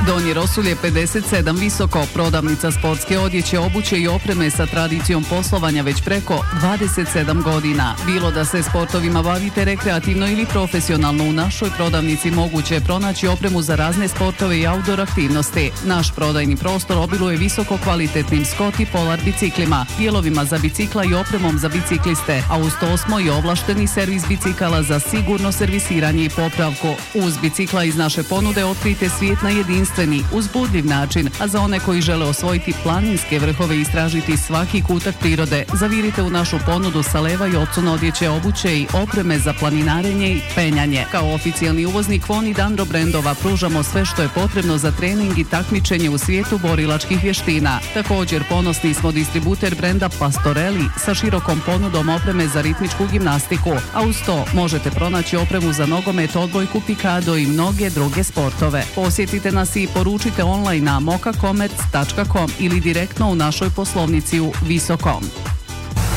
Donji Rosulje 57 Visoko, prodavnica sportske odjeće, obuće i opreme sa tradicijom poslovanja već preko 27 godina. Bilo da se sportovima bavite rekreativno ili profesionalno, u našoj prodavnici moguće je pronaći opremu za razne sportove i outdoor aktivnosti. Naš prodajni prostor obiluje visoko kvalitetnim Scott i Polar biciklima, dijelovima za bicikla i opremom za bicikliste, a uz to smo i ovlašteni servis bicikala za sigurno servisiranje i popravku. Uz bicikla iz naše ponude otkrijte svijet na jedinstveni, uzbudljiv način, a za one koji žele osvojiti planinske vrhove i istražiti svaki kutak prirode, zavirite u našu ponudu sa leva i ocuna odjeće, obuće i opreme za planinarenje i penjanje. Kao oficijalni uvoznik Von i Dandro brendova pružamo sve što je potrebno za trening i takmičenje u svijetu borilačkih vještina. Također ponosni smo distributer brenda Pastorelli sa širokom ponudom opreme za ritmičku gimnastiku, a uz to možete pronaći opremu za nogomet, odbojku, pikado i mnoge druge sportove. Posjetite nas i poručite online na mokakomerc.com ili direktno u našoj poslovnici u Visokom.